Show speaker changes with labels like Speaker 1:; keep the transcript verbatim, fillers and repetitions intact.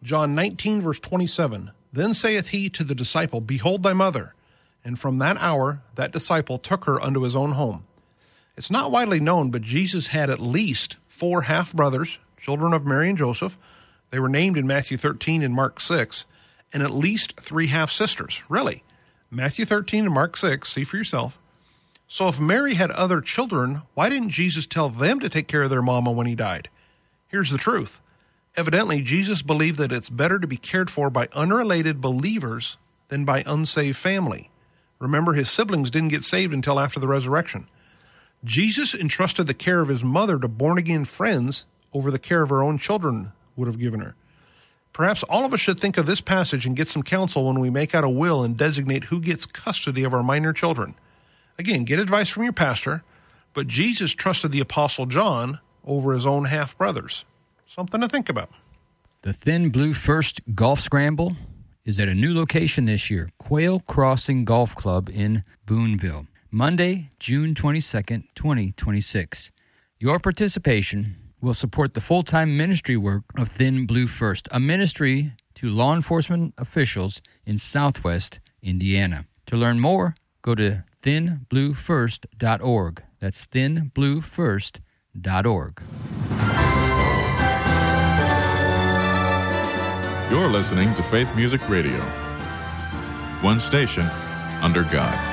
Speaker 1: John nineteen, verse twenty-seven, Then saith he to the disciple, Behold thy mother. And from that hour that disciple took her unto his own home. It's not widely known, but Jesus had at least four half-brothers, children of Mary and Joseph. They were named in Matthew thirteen and Mark six, and at least three half-sisters. Really. Matthew thirteen and Mark six, see for yourself. So if Mary had other children, why didn't Jesus tell them to take care of their mama when he died? Here's the truth. Evidently, Jesus believed that it's better to be cared for by unrelated believers than by unsaved family. Remember, his siblings didn't get saved until after the resurrection. Jesus entrusted the care of his mother to born-again friends over the care of her own children would have given her. Perhaps all of us should think of this passage and get some counsel when we make out a will and designate who gets custody of our minor children. Again, get advice from your pastor, but Jesus trusted the Apostle John over his own half-brothers. Something to think about.
Speaker 2: The Thin Blue First Golf Scramble is at a new location this year, Quail Crossing Golf Club in Boonville, Monday, June twenty-second, twenty twenty-six. Your participation will support the full-time ministry work of Thin Blue First, a ministry to law enforcement officials in Southwest Indiana. To learn more, go to thin blue first dot org. That's thin blue first dot org.
Speaker 3: You're listening to Faith Music Radio. One station under God.